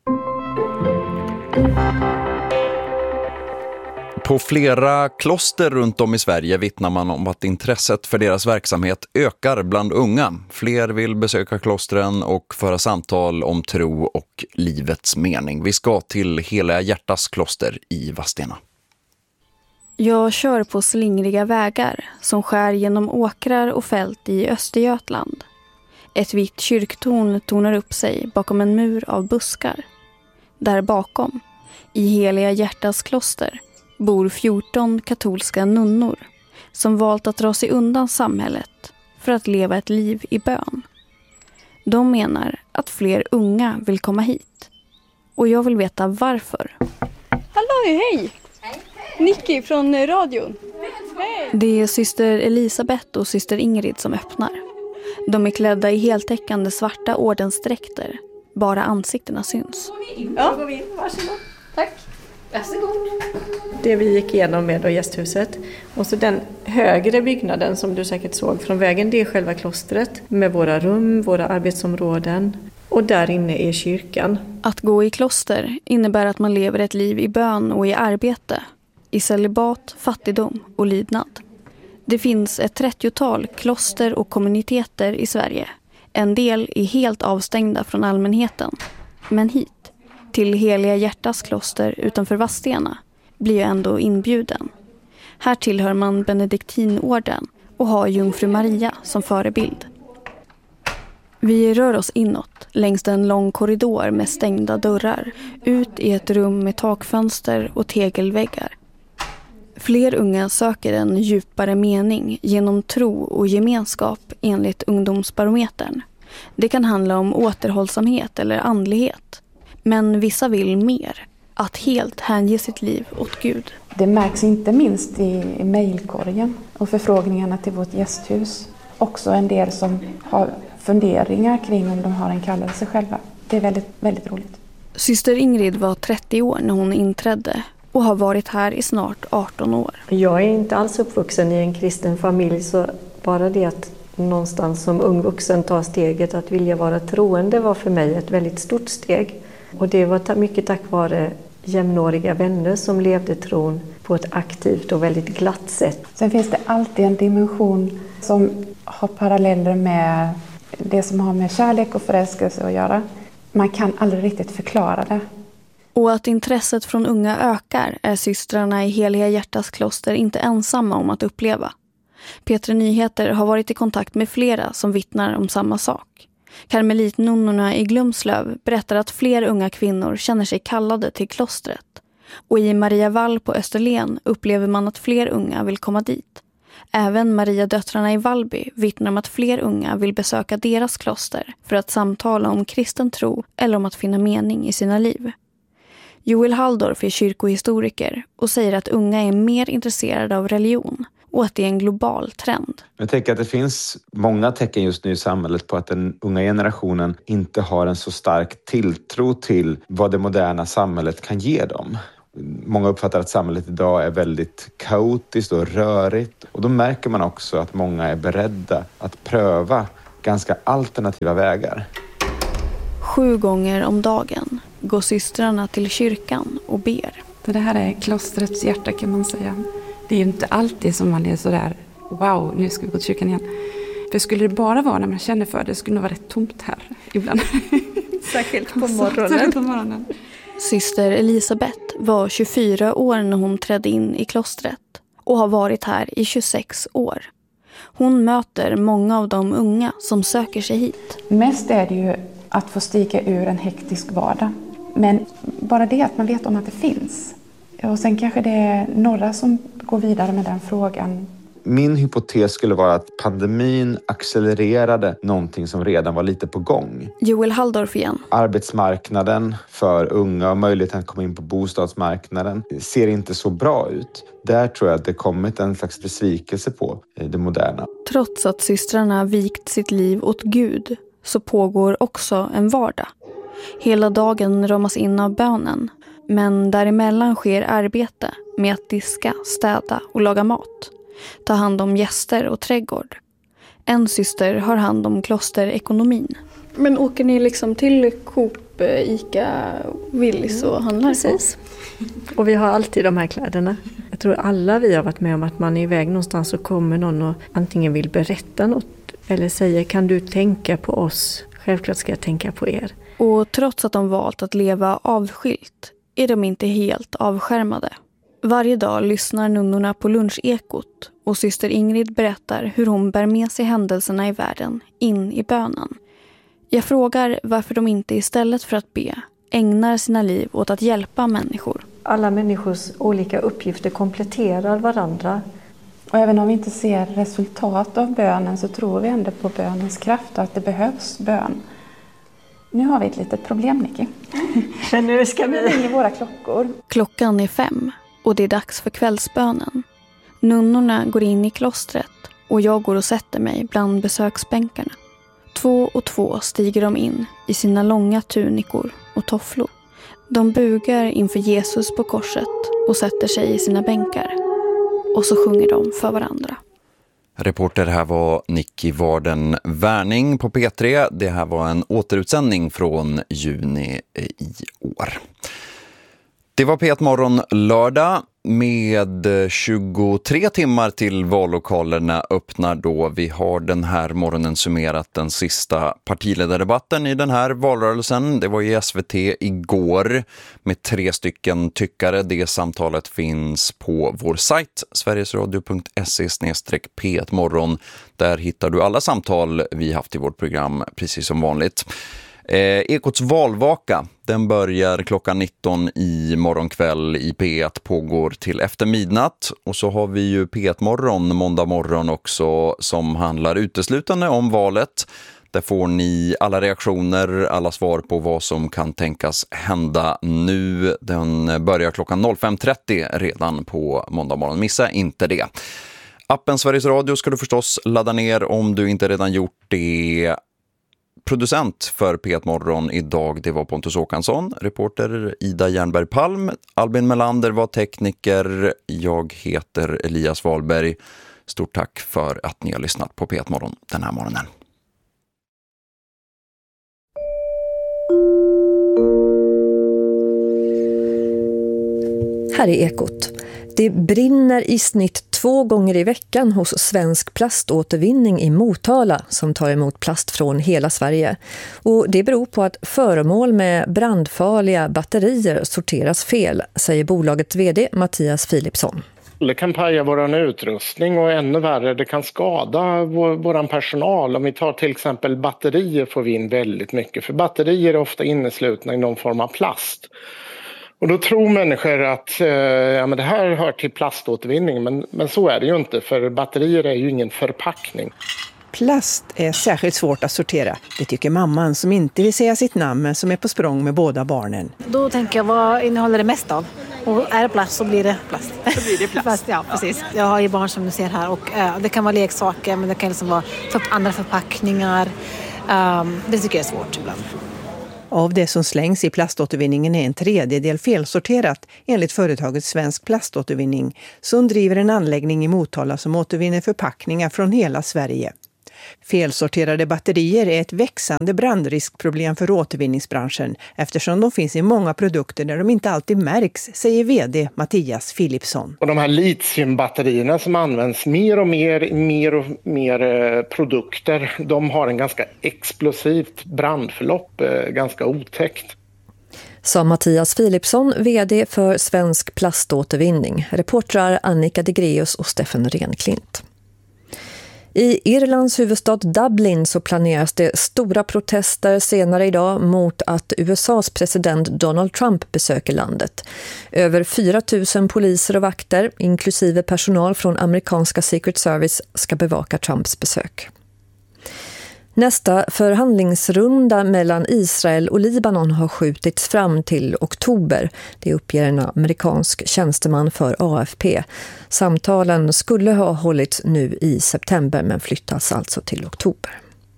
På flera kloster runt om i Sverige vittnar man om att intresset för deras verksamhet ökar bland unga. Fler vill besöka klostren och föra samtal om tro och livets mening. Vi ska till Heliga Hjärtas kloster i Vadstena. Jag kör på slingriga vägar som skär genom åkrar och fält i Östergötland. Ett vitt kyrktorn tornar upp sig bakom en mur av buskar. Där bakom, i Heliga Hjärtas kloster, bor 14 katolska nunnor som valt att dra sig undan samhället för att leva ett liv i bön. De menar att fler unga vill komma hit. Och jag vill veta varför. Hallå, hej! Nicky från radion. Hej. Det är syster Elisabeth och syster Ingrid som öppnar. De är klädda i heltäckande svarta ordensdräkter. Bara ansiktena syns. Ja, gå in. Varsågod. Tack. Varsågod. Det vi gick igenom med då gästhuset. Och så den högre byggnaden som du säkert såg från vägen, det är själva klostret. Med våra rum, våra arbetsområden. Och där inne är kyrkan. Att gå i kloster innebär att man lever ett liv i bön och i arbete. I celibat, fattigdom och lydnad. Det finns ett 30-tal kloster och kommuniteter i Sverige. En del är helt avstängda från allmänheten. Men hit, till Heliga Hjärtas kloster utanför Vadstena, blir jag ändå inbjuden. Här tillhör man Benediktinorden och har Jungfru Maria som förebild. Vi rör oss inåt längs en lång korridor med stängda dörrar, ut i ett rum med takfönster och tegelväggar. Fler unga söker en djupare mening genom tro och gemenskap enligt ungdomsbarometern. Det kan handla om återhållsamhet eller andlighet. Men vissa vill mer, att helt hänge sitt liv åt Gud. Det märks inte minst i mejlkorgen och förfrågningarna till vårt gästhus. Också en del som har funderingar kring om de har en kallelse själva. Det är väldigt, väldigt roligt. Syster Ingrid var 30 år när hon inträdde och har varit här i snart 18 år. Jag är inte alls uppvuxen i en kristen familj, så bara det att någonstans som ung vuxen ta steget att vilja vara troende var för mig ett väldigt stort steg. Och det var mycket tack vare jämnåriga vänner som levde tron på ett aktivt och väldigt glatt sätt. Sen finns det alltid en dimension som har paralleller med det som har med kärlek och förälskelse att göra. Man kan aldrig riktigt förklara det. Och att intresset från unga ökar är systrarna i Heliga Hjärtas kloster inte ensamma om att uppleva. P3 Nyheter har varit i kontakt med flera som vittnar om samma sak. Karmelitnunnorna i Glumslöv berättar att fler unga kvinnor känner sig kallade till klostret. Och i Mariavall på Österlen upplever man att fler unga vill komma dit. Även Mariadöttrarna i Vallby vittnar om att fler unga vill besöka deras kloster för att samtala om kristen tro eller om att finna mening i sina liv. Joel Halldorf är kyrkohistoriker och säger att unga är mer intresserade av religion och att det är en global trend. Jag tänker att det finns många tecken just nu i samhället på att den unga generationen inte har en så stark tilltro till vad det moderna samhället kan ge dem. Många uppfattar att samhället idag är väldigt kaotiskt och rörigt. Och då märker man också att många är beredda att pröva ganska alternativa vägar. 7 gånger om dagen går systrarna till kyrkan och ber. Det här är klostrets hjärta kan man säga. Det är ju inte alltid som man är sådär, wow, nu ska vi gå till kyrkan igen. För skulle det bara vara när man känner för det, skulle det nog vara rätt tomt här ibland. Särskilt på morgonen. Syster Elisabeth var 24 år när hon trädde in i klostret och har varit här i 26 år. Hon möter många av de unga som söker sig hit. Mest är det ju att få stiga ur en hektisk vardag. Men bara det att man vet om att det finns. Och sen kanske det är några som går vidare med den frågan. Min hypotes skulle vara att pandemin accelererade någonting som redan var lite på gång. Joel Halldorf igen. Arbetsmarknaden för unga och möjligheten att komma in på bostadsmarknaden ser inte så bra ut. Där tror jag att det kommit en slags besvikelse på det moderna. Trots att systrarna vikt sitt liv åt Gud så pågår också en vardag. Hela dagen ramas in av bönen. Men däremellan sker arbete med att diska, städa och laga mat. Ta hand om gäster och trädgård. En syster har hand om klosterekonomin. Men åker ni liksom till Coop, Ica, Willys och handlar? Precis. Och vi har alltid de här kläderna. Jag tror alla vi har varit med om att man är iväg någonstans och kommer någon och antingen vill berätta något eller säger kan du tänka på oss? Självklart ska jag tänka på er. Och trots att de valt att leva avskilt är de inte helt avskärmade. Varje dag lyssnar nunnorna på lunchekot och syster Ingrid berättar hur hon bär med sig händelserna i världen in i bönen. Jag frågar varför de inte istället för att be ägnar sina liv åt att hjälpa människor. Alla människors olika uppgifter kompletterar varandra. Och även om vi inte ser resultat av bönen så tror vi ändå på bönens kraft och att det behövs bön. Nu har vi ett litet problem, Nicky. Men nu ska vi ringa våra klockor. Klockan är 5 och det är dags för kvällsbönen. Nunnorna går in i klostret och jag går och sätter mig bland besöksbänkarna. 2 och 2 stiger de in i sina långa tunikor och tofflor. De bugar inför Jesus på korset och sätter sig i sina bänkar. Och så sjunger de för varandra. Reporter här var Nicky Varden Wärning på P3. Det här var en återutsändning från juni i år. Det var P1 Morgon lördag med 23 timmar till vallokalerna öppnar då. Vi har den här morgonen summerat den sista partiledardebatten i den här valrörelsen. Det var i SVT igår med 3 stycken tyckare. Det samtalet finns på vår sajt sverigesradio.se/P1 Morgon. Där hittar du alla samtal vi haft i vårt program precis som vanligt. Ekots valvaka, den börjar klockan 19 i morgonkväll i P1, pågår till efter midnatt. Och så har vi ju P1 Morgon måndag morgon också som handlar uteslutande om valet. Där får ni alla reaktioner, alla svar på vad som kan tänkas hända nu. Den börjar klockan 05.30 redan på måndag morgon. Missa inte det. Appen Sveriges Radio ska du förstås ladda ner om du inte redan gjort det. Producent för P1 Morgon idag, det var Pontus Åkansson, reporter Ida Jernberg Palm, Albin Melander var tekniker, jag heter Elias Wahlberg. Stort tack för att ni har lyssnat på P1 Morgon den här morgonen. Här är Ekot. Det brinner i snitt 2 gånger i veckan hos Svensk plaståtervinning i Motala som tar emot plast från hela Sverige. Och det beror på att föremål med brandfarliga batterier sorteras fel, säger bolagets vd Mattias Philipsson. Det kan paja vår utrustning och ännu värre, det kan skada vår personal. Om vi tar till exempel batterier får vi in väldigt mycket. För batterier är ofta inneslutna i någon form av plast. Och då tror människor att men det här hör till plaståtervinning, men så är det ju inte, för batterier är ju ingen förpackning. Plast är särskilt svårt att sortera. Det tycker mamman som inte vill säga sitt namn men som är på språng med båda barnen. Då tänker jag, vad innehåller det mest av? Och är det plast så blir det plast. Så blir det plast. Ja, precis. Jag har ju barn som du ser här och det kan vara leksaker men det kan liksom vara andra förpackningar. Det tycker jag är svårt ibland. Av det som slängs i plaståtervinningen är en tredjedel felsorterat enligt företaget Svensk Plaståtervinning som driver en anläggning i Motala som återvinner förpackningar från hela Sverige. Felsorterade batterier är ett växande brandriskproblem för återvinningsbranschen eftersom de finns i många produkter där de inte alltid märks, säger vd Mattias Philipsson. Och de här litiumbatterierna som används mer och mer produkter, de har en ganska explosivt brandförlopp, ganska otäckt. Sa Mattias Philipsson, vd för Svensk Plaståtervinning. Reportrar Annika de Greus och Steffen Renklint. I Irlands huvudstad Dublin så planeras det stora protester senare idag mot att USAs president Donald Trump besöker landet. Över 4 000 poliser och vakter, inklusive personal från amerikanska Secret Service, ska bevaka Trumps besök. Nästa förhandlingsrunda mellan Israel och Libanon har skjutits fram till oktober. Det uppger en amerikansk tjänsteman för AFP. Samtalen skulle ha hållits nu i september men flyttas alltså till oktober.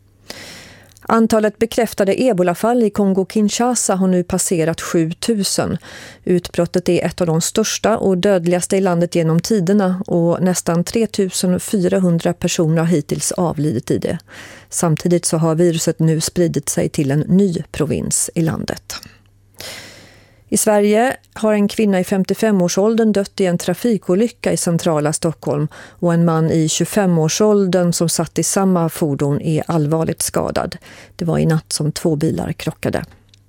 Antalet bekräftade ebolafall i Kongo-Kinshasa har nu passerat 7 000. Utbrottet är ett av de största och dödligaste i landet genom tiderna och nästan 3 400 personer har hittills avlidit i det. Samtidigt så har viruset nu spridit sig till en ny provins i landet. I Sverige har en kvinna i 55-årsåldern dött i en trafikolycka i centrala Stockholm och en man i 25-årsåldern som satt i samma fordon är allvarligt skadad. Det var i natt som 2 bilar krockade.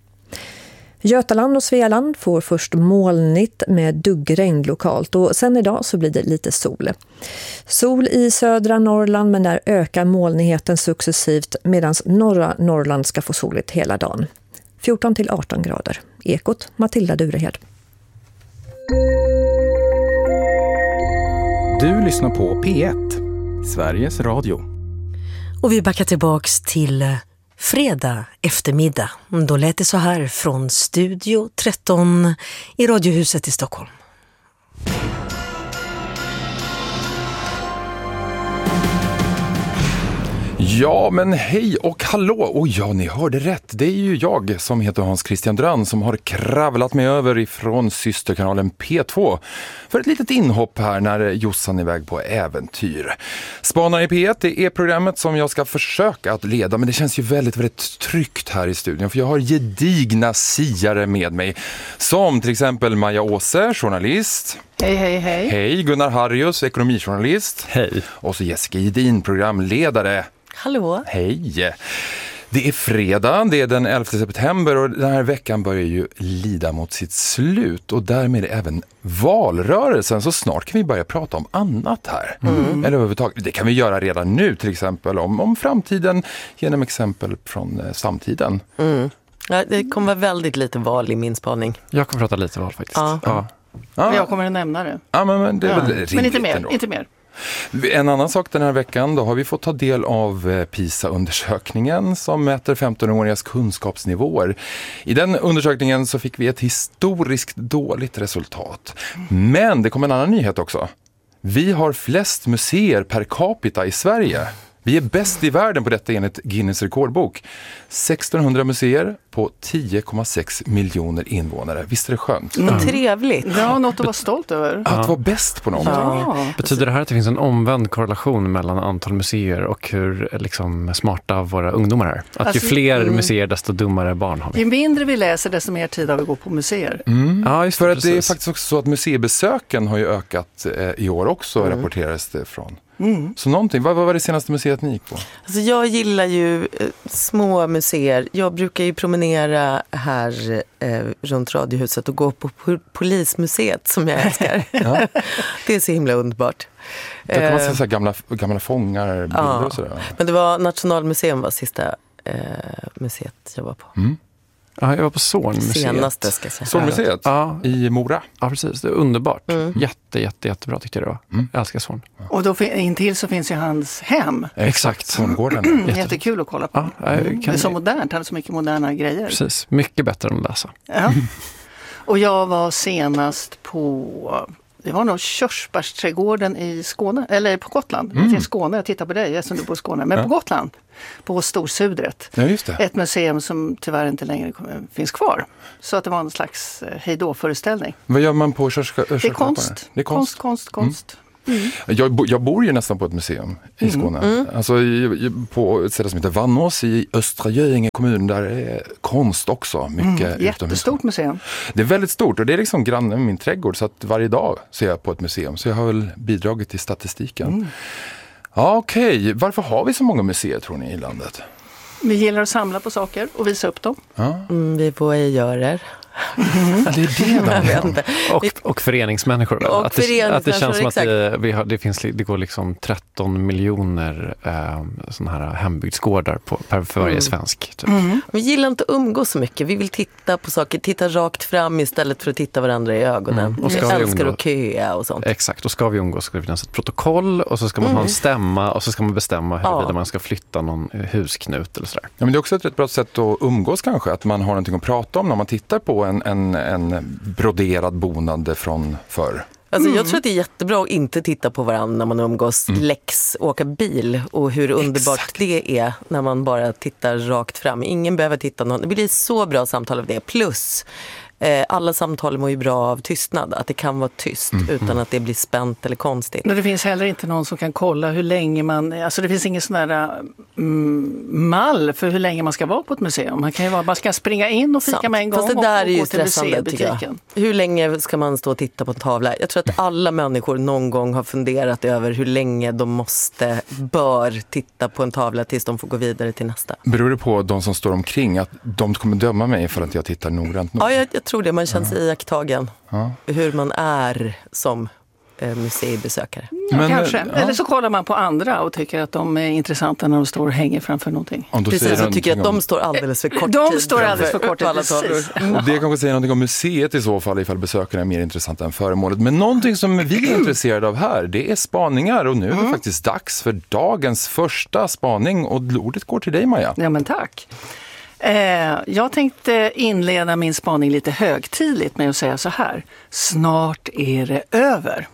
Götaland och Svealand får först molnigt med duggregn lokalt och sen idag så blir det lite sol. Sol i södra Norrland men där ökar molnigheten successivt medan norra Norrland ska få soligt hela dagen. 14-18 grader. Ekot, Matilda Durehed. Du lyssnar på P1, Sveriges Radio. Och vi backar tillbaks till fredag eftermiddag. Då lät det så här från Studio 13 i Radiohuset i Stockholm. Ja, men hej och hallå! Och ja, ni hörde rätt. Det är ju jag som heter Hans Christian Drönn som har kravlat mig över ifrån systerkanalen P2 för ett litet inhopp här när Jossan är iväg på äventyr. Spanare i P1, det är programmet som jag ska försöka att leda, men det känns ju väldigt, väldigt tryggt här i studion för jag har gedigna siare med mig. Som till exempel Maja Åse, journalist. Hej, hej, hej. Hej, Gunnar Harrius, ekonomijournalist. Hej. Och så Jessica Edin, programledare. Hallå. Hej. Det är fredag, det är den 11 september och den här veckan börjar ju lida mot sitt slut och därmed även valrörelsen, så snart kan vi börja prata om annat här. Eller överhuvudtaget, det kan vi göra redan nu till exempel om framtiden genom exempel från samtiden. Ja, det kommer vara väldigt lite val i min spaning. Jag kommer prata lite val faktiskt. Ja. Jag kommer att nämna det. Ja, men det är väl rimligt. Men inte mer, ändå. inte mer. En annan sak den här veckan, då har vi fått ta del av PISA-undersökningen som mäter 15-åringars kunskapsnivåer. I den undersökningen så fick vi ett historiskt dåligt resultat. Men det kom en annan nyhet också. Vi har flest museer per capita i Sverige. Vi är bäst i världen på detta enligt Guinness rekordbok. 1600 museer på 10,6 miljoner invånare. Visst är det skönt? Trevligt. Ja, något att vara stolt över. Att vara bäst på någonting. Ja. Betyder det här att det finns en omvänd korrelation mellan antal museer och hur liksom, smarta våra ungdomar är? Att alltså, ju fler museer desto dummare barn har vi. Ju mindre vi läser desto mer tid har vi gå på museer. Ja, just för att det är faktiskt också så att museibesöken har ju ökat i år också, rapporteras det från. Så någonting, vad var det senaste museet ni gick på? Alltså jag gillar ju små museer. Jag brukar ju promenera här runt Radiohuset och gå på Polismuseet som jag älskar. Det är så himla underbart. Där kan man se så här gamla fångar, bilder och sådär. Men det var Nationalmuseum var sista museet jag var på. Ja, jag var på Zornmuseet. Senaste ska jag säga. Zornmuseet? Ja. I Mora? Ja, precis. Det är underbart. Jättebra tyckte jag det var. Jag älskar Zorn. Och då intill så finns ju hans hem. Exakt. Zorngården. Jättekul att kolla på. Ja, det är så modernt, han hade så mycket moderna grejer. Precis, mycket bättre än att läsa. Ja. Och jag var senast på... Det var nog Körsbärsträdgården i Skåne, eller på Gotland. I Skåne, jag tittar på dig, jag som du bor i Skåne. Men på Gotland, på Storsudret. Ja, just det. Ett museum som tyvärr inte längre finns kvar. Så att det var en slags hejdå-föreställning. Vad gör man på Körsbärsträdgården? Det är konst. Det är konst. Jag bor ju nästan på ett museum i Skåne. Alltså på ett ställe som heter Vannås i Östra Göinge kommun, där är konst också. Mycket jättestort museum. Det är väldigt stort och det är liksom granne med min trädgård, så att varje dag ser jag på ett museum. Så jag har väl bidragit till statistiken. Ja, okej. Varför har vi så många museer, tror ni, i landet? Vi gillar att samla på saker och visa upp dem. Ja. Vi är voyejörer. Ja, det är det och föreningsmänniskor. Och att det känns som att det går liksom 13 miljoner såna här hembygdsgårdar för varje svensk. Typ. Vi gillar inte att umgås så mycket. Vi vill titta på saker, titta rakt fram istället för att titta varandra i ögonen. Och vi älskar att köa och sånt. Exakt, och ska vi umgås ska det finnas ett protokoll och så ska man ha en stämma och så ska man bestämma huruvida man ska flytta någon husknut eller sådär. Ja, men det är också ett rätt bra sätt att umgås kanske, att man har någonting att prata om när man tittar på en broderad bonande från förr. Alltså jag tror att det är jättebra att inte titta på varandra när man umgås, åka bil och hur underbart det är när man bara tittar rakt fram. Ingen behöver titta någon. Det blir så bra samtal av det. Plus alla samtal mår ju bra av tystnad. Att det kan vara tyst utan att det blir spänt eller konstigt. Men det finns heller inte någon som kan kolla hur länge man... Alltså det finns ingen sån där mall för hur länge man ska vara på ett museum. Man kan ju bara ska springa in och fika med en gång. Fast det där och är ju gå till stressande, tycker jag. Hur länge ska man stå och titta på en tavla? Jag tror att alla människor någon gång har funderat över hur länge de bör titta på en tavla tills de får gå vidare till nästa. Beror det på de som står omkring att de kommer döma mig för att jag tittar noggrant nog? Ja, jag tror det. Man känner sig iakttagen. Hur man är som museibesökare. Ja, kanske. Eller så kollar man på andra och tycker att de är intressanta när de står och hänger framför någonting. Precis, och tycker att de står alldeles för kort de tid. står alldeles för kort tid, precis. Och det kanske säger någonting om museet i så fall, ifall besökarna är mer intressanta än föremålet. Men någonting som vi är intresserade av här, det är spaningar. Och nu är det faktiskt dags för dagens första spaning. Och ordet går till dig, Maja. Ja, men tack. Jag tänkte inleda min spaning lite högtidligt med att säga så här. Snart är det över.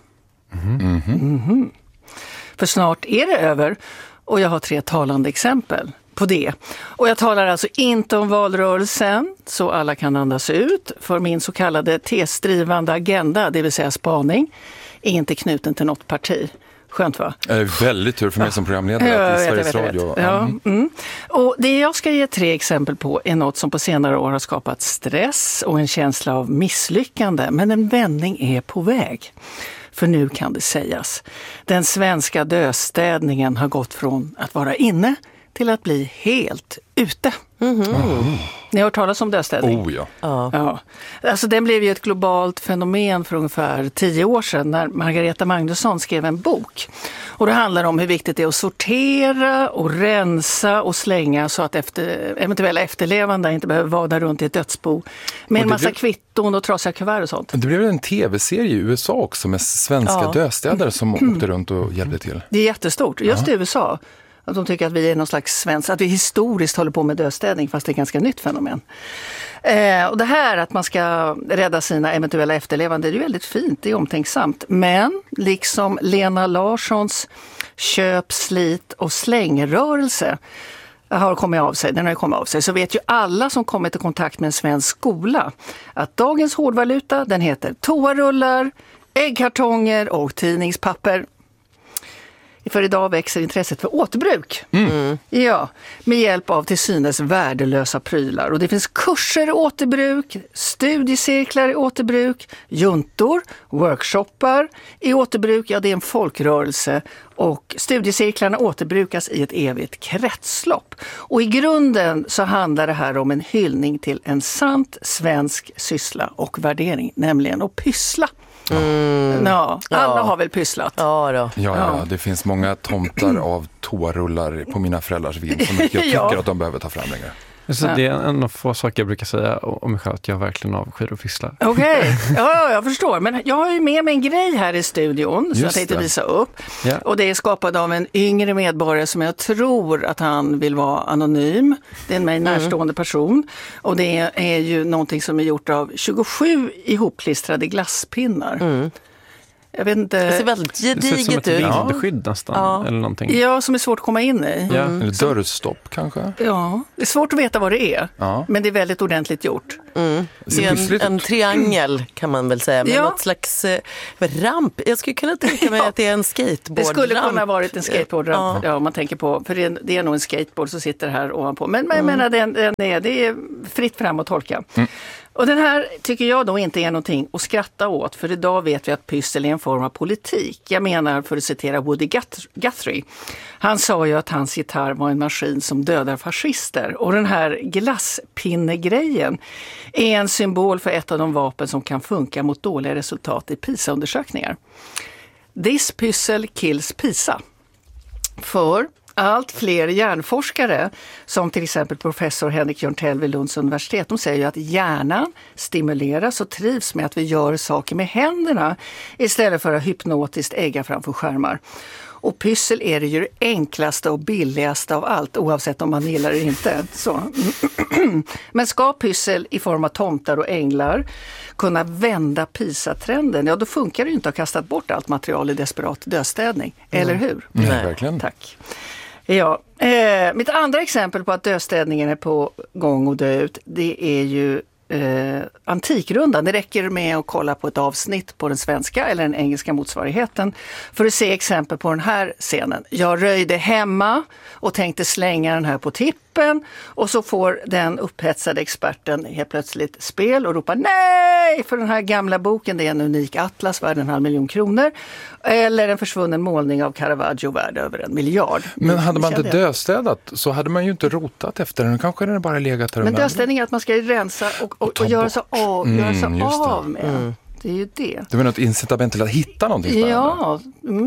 För snart är det över och jag har 3 talande exempel på det. Och jag talar alltså inte om valrörelsen så alla kan andas ut, för min så kallade tesdrivande agenda, det vill säga spaning, är inte knuten till något parti. Skönt, va? Väldigt tur för mig som programledare i Sveriges Radio. Ja. Och det jag ska ge 3 exempel på är något som på senare år har skapat stress och en känsla av misslyckande. Men en vändning är på väg. För nu kan det sägas. Den svenska döstädningen har gått från att vara inne till att bli helt ute. Ni har hört talas om döstädning? Ja. Alltså den blev ju ett globalt fenomen för ungefär 10 år sedan när Margareta Magnusson skrev en bok. Och det handlar om hur viktigt det är att sortera och rensa och slänga så att eventuella efterlevande inte behöver vada runt i ett dödsbo med en massa kvitton och trasiga kuvert och sånt. Det blev en tv-serie i USA också med svenska döstädare som åkte runt och hjälpte till. Det är jättestort, just i USA. Att de tycker att vi är någon slags svensk, att vi historiskt håller på med dödstädning fast det är ett ganska nytt fenomen. Och det här att man ska rädda sina eventuella efterlevande, det är ju väldigt fint, det är omtänksamt. Men liksom Lena Larssons köp, slit och slängrörelse har kommit av sig, så vet ju alla som kommit i kontakt med en svensk skola att dagens hårdvaluta, den heter toarullar, äggkartonger och tidningspapper. För idag växer intresset för återbruk. Ja, med hjälp av till synes värdelösa prylar. Och det finns kurser i återbruk, studiecirklar i återbruk, juntor, workshoppar i återbruk. Ja, det är en folkrörelse. Och studiecirklarna återbrukas i ett evigt kretslopp. Och i grunden så handlar det här om en hyllning till en sant svensk syssla och värdering, nämligen att pyssla. Alla har väl pysslat. Ja, det finns många tomtar av toarullar på mina föräldrars vind som jag tycker att de behöver ta fram längre. Så det är en av få saker jag brukar säga om mig själv, att jag verkligen avskyr att pyssla. Okej, ja, jag förstår. Men jag har ju med mig en grej här i studion som jag tänkte visa upp. Ja. Och det är skapad av en yngre medborgare som jag tror att han vill vara anonym. Det är en mig närstående person. Och det är ju någonting som är gjort av 27 ihopklistrade glasspinnar. Jag vet inte. Det ser väldigt gediget ut. Det ser som ett vindskydd nästan. Eller någonting. Ja, som är svårt att komma in i. Ja. Eller dörrstopp kanske. Ja, det är svårt att veta vad det är. Ja. Men det är väldigt ordentligt gjort. Det är en triangel kan man väl säga. Med något slags ramp. Jag skulle kunna tänka mig att det är en skateboardramp. Det skulle kunna varit en skateboardramp. Ja, om man tänker på. För det är nog en skateboard som sitter här ovanpå. Men jag menar, det är fritt fram att tolka. Och den här tycker jag då inte är någonting att skratta åt, för idag vet vi att pyssel är en form av politik. Jag menar, för att citera Woody Guthrie, han sa ju att hans gitarr var en maskin som dödar fascister. Och den här glasspinnegrejen är en symbol för ett av de vapen som kan funka mot dåliga resultat i PISA-undersökningar. This pyssel kills PISA. För allt fler hjärnforskare, som till exempel professor Henrik Jörntell vid Lunds universitet, de säger ju att hjärnan stimuleras och trivs med att vi gör saker med händerna istället för att hypnotiskt ägga framför skärmar. Och pyssel är det ju det enklaste och billigaste av allt, oavsett om man gillar det inte. Så. Men ska pyssel i form av tomtar och änglar kunna vända PISA-trenden, ja då funkar det ju inte att ha kastat bort allt material i desperat dödstädning. Eller hur? Nej, verkligen. Tack. Ja, mitt andra exempel på att dödstädningen är på gång och dö ut, det är ju Antikrundan. Det räcker med att kolla på ett avsnitt på den svenska eller den engelska motsvarigheten för att se exempel på den här scenen. Jag röjde hemma och tänkte slänga den här på tippen, och så får den upphetsade experten helt plötsligt spel och ropar nej, för den här gamla boken, det är en unik atlas värd 500 000 kronor, eller en försvunnen målning av Caravaggio värd över 1 miljard. Men hade man inte dödstädat så hade man ju inte rotat efter den, kanske den bara legat där. Men dödstädning är att man ska rensa och göra sig av med. Det är ju det. Det var något incitament till att hitta någonting spännande.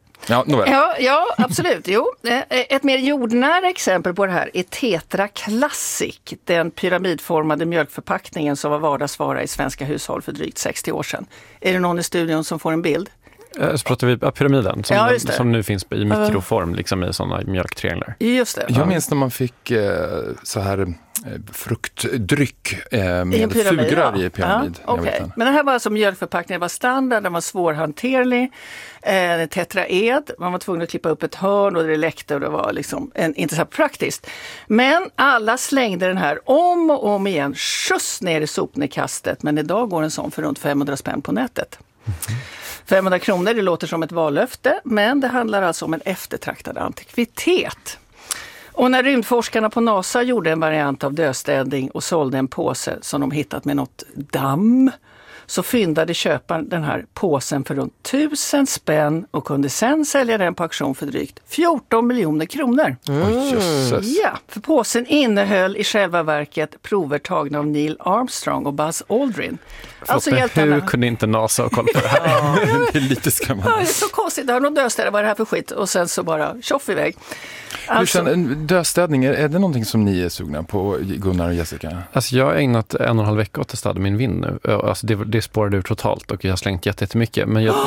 Ja, absolut. Jo. Ett mer jordnära exempel på det här är Tetra Classic, den pyramidformade mjölkförpackningen som var vardagsvara i svenska hushåll för drygt 60 år sedan. Är det någon i studion som får en bild? Så pratar vi pyramiden som nu finns i mikroform, liksom i sådana mjölktrianglar. Just det. Jag minns när man fick så här fruktdryck med fugrar i pyramid. Ja, okay. Men den här var alltså mjölkförpackningen, var standard, den var svårhanterlig, tetraed, man var tvungen att klippa upp ett hörn och det läckte och det var liksom inte så praktiskt. Men alla slängde den här om och om igen, skjuts ner i sopnedkastet, men idag går en sån för runt 500 spänn på nätet. 500 kronor, det låter som ett vallöfte, men det handlar alltså om en eftertraktad antikvitet. Och när rymdforskarna på NASA gjorde en variant av dödstädning och sålde en påse som de hittat med något damm, så fyndade köparen den här påsen för runt 1000 spänn och kunde sen sälja den på auktion för drygt 14 miljoner kronor. Ja, för påsen innehöll i själva verket prover tagna av Neil Armstrong och Buzz Aldrin. Alltså hur kunde inte NASA ha koll på det här? Det är lite skrämmande. Ja, det är så konstigt. Det har någon dödstädare, vad är det här för skit? Och sen så bara tjoff iväg. Alltså, dödstädning, är det någonting som ni är sugna på, Gunnar och Jessica? Alltså jag har ägnat 1,5 vecka åt att städa min vind nu. Alltså det spårade ur totalt och jag har slängt jättemycket. Men jag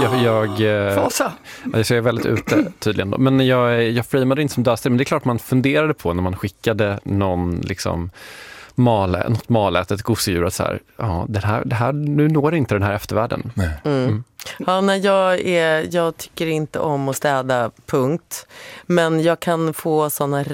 är väldigt ute tydligen då. Men jag framade inte som dödstädning. Men det är klart man funderade på när man skickade någon liksom något malätet gosedjur att så här, ja, det här nu når inte den här eftervärlden. Ja, jag tycker inte om att städa, punkt. Men jag kan få såna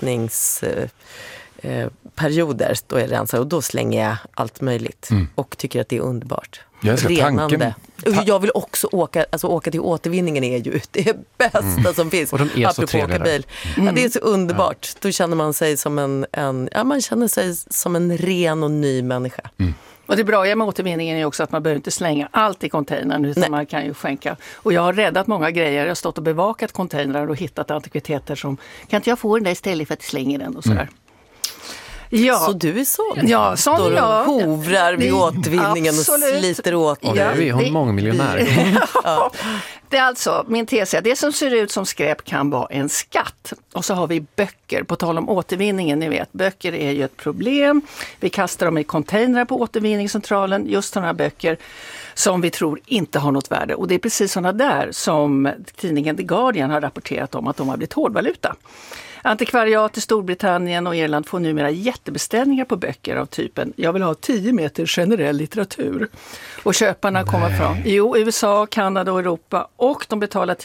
rensningsperioder då jag rensar och då slänger jag allt möjligt och tycker att det är underbart. Renande. Jag vill också åka till återvinningen är ju det bästa som finns. Och de är så trevliga. Bil. Ja, det är så underbart. Då känner man sig som man känner sig som en ren och ny människa. Och det bra med återvinningen är också att man behöver inte slänga allt i containern, utan man kan ju skänka. Och jag har räddat många grejer. Jag har stått och bevakat containrar och hittat antikviteter som, kan inte jag få den där istället för att slänga den och sådär. Ja. Så du är sån? Ja, sån då jag. Hovrar vid återvinningen och sliter åt. Ja, vi har många miljonärer. det är alltså min tes är att det som ser ut som skräp kan vara en skatt. Och så har vi böcker. På tal om återvinningen, ni vet, böcker är ju ett problem. Vi kastar dem i containrar på återvinningscentralen, just sådana här böcker som vi tror inte har något värde. Och det är precis sådana där som tidningen The Guardian har rapporterat om att de har blivit hårdvaluta. Antikvariat i Storbritannien och Irland får numera jättebeställningar på böcker av typen jag vill ha 10 meter generell litteratur. Och köparna kommer från USA, Kanada och Europa och de betalar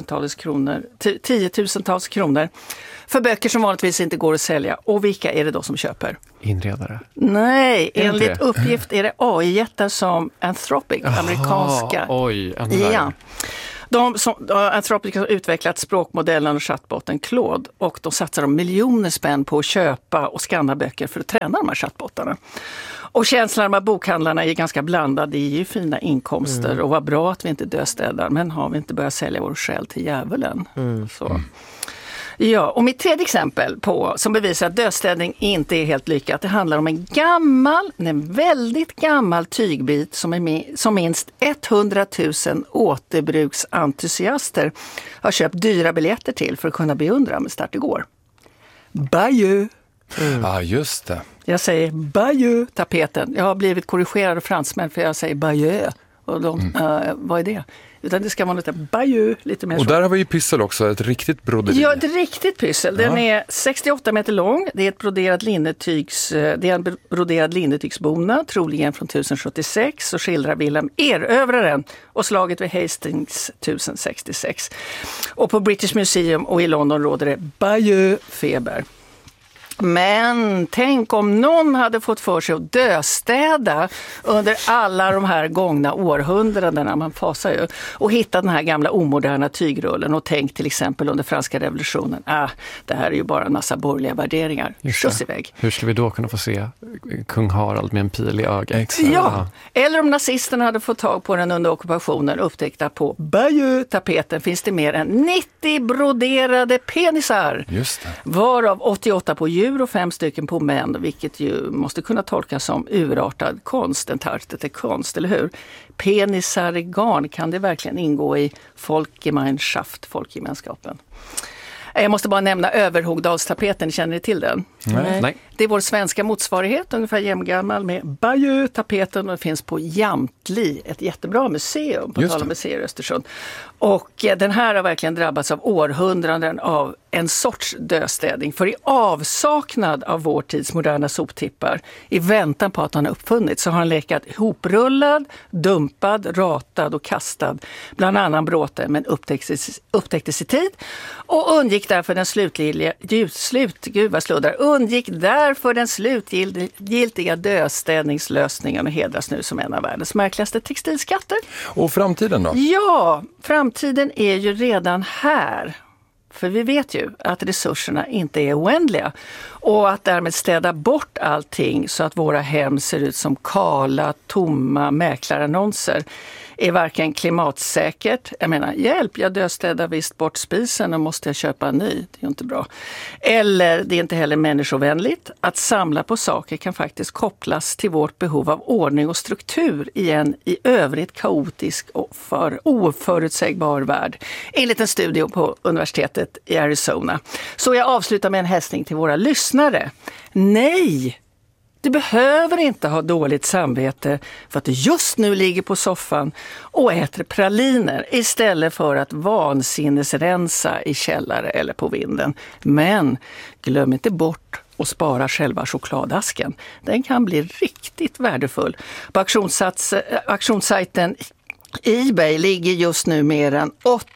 10 000-tals kronor för böcker som vanligtvis inte går att sälja. Och vilka är det då som köper? Inredare? Nej, enligt uppgift är det AI-jättar som Anthropic, amerikanska. Oj, ännu värre. Ja. Anthropic har utvecklat språkmodellen och chattbotten Claude och då satsar de miljoner spänn på att köpa och skanna böcker för att träna de här chattbottarna. Och känslan med bokhandlarna är ganska blandad. Det är ju fina inkomster och vad bra att vi inte döstädar, men har vi inte börjat sälja vår själ till djävulen? Så. Ja, och mitt tredje exempel som bevisar att dödstädning inte är helt lyckat, det handlar om en väldigt gammal tygbit som minst 100 000 återbruksentusiaster har köpt dyra biljetter till för att kunna beundra med start igår. Bayeux. Ja, just det. Jag säger Bayeux, tapeten. Jag har blivit korrigerad av fransmän för jag säger Bayeux. Och vad är det? Utan det ska vara lite Bayeux, lite mer. Och där har vi ju pyssel också, ett riktigt broderi. Ja, ett riktigt pyssel. Den är 68 meter lång. Det är en broderad linnetygsbonad, troligen från 1076, och skildrar Wilhelm erövraren och slaget vid Hastings 1066. Och på British Museum och i London råder det Bayeux-feber. Men tänk om någon hade fått för sig att döstäda under alla de här gångna århundradena, man fasar ju, och hitta den här gamla omoderna tygrullen och tänk till exempel under franska revolutionen. Det här är ju bara en massa borgerliga värderingar. Skjuts iväg. Hur skulle vi då kunna få se kung Harald med en pil i ögat? Ja, eller om nazisterna hade fått tag på den under ockupationen, upptäckta på Bayeux-tapeten finns det mer än 90 broderade penisar. Just det. Varav 88 på djur och 5 stycken på män, vilket ju måste kunna tolkas som urartad konst, entartet är konst, eller hur? Penisar i garn, kan det verkligen ingå i Folkgemeinschaft, folkgemenskapen? Jag måste bara nämna Överhogdalstapeten, känner ni till den? Nej. Det är vår svenska motsvarighet, ungefär jämngammal med Bayeux-tapeten, och det finns på Jamtli, ett jättebra museum, på tal om museer i Östersund. Och den här har verkligen drabbats av århundraden av en sorts döstädning, för i avsaknad av vår tids moderna soptippar, i väntan på att han har uppfunnits, så har han lekat hoprullad, dumpad, ratad och kastad bland annan bråte, men upptäcktes i tid och undgick därför den slutgiltiga döstädningslösningen och hedras nu som en av världens märkligaste textilskatter. Och framtiden då? Ja, framtiden är ju redan här. För vi vet ju att resurserna inte är oändliga och att därmed städa bort allting så att våra hem ser ut som kala, tomma mäklarannonser är varken klimatsäkert, jag menar hjälp, jag döstädar visst bort spisen och måste jag köpa en ny, det är ju inte bra. Eller det är inte heller människovänligt. Att samla på saker kan faktiskt kopplas till vårt behov av ordning och struktur i en i övrigt kaotisk och oförutsägbar värld. Enligt en studie på universitetet i Arizona. Så jag avslutar med en hälsning till våra lyssnare. Nej! Du behöver inte ha dåligt samvete för att du just nu ligger på soffan och äter praliner istället för att vansinnesrensa i källare eller på vinden. Men glöm inte bort att spara själva chokladasken. Den kan bli riktigt värdefull. På auktionssajten eBay ligger just nu mer än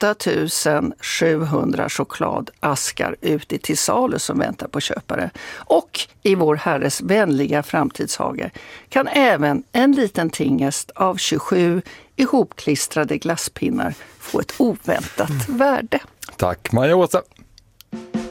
8700 chokladaskar ute till salu som väntar på köpare. Och i vår herres vänliga framtidshage kan även en liten tingest av 27 ihopklistrade glasspinnar få ett oväntat värde. Tack Maja Åsa.